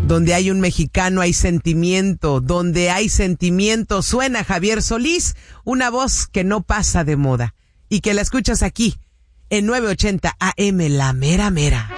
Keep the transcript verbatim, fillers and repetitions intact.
Donde hay un mexicano hay sentimiento, donde hay sentimiento suena Javier Solís, una voz que no pasa de moda y que la escuchas aquí en nueve ochenta A M, La Mera Mera.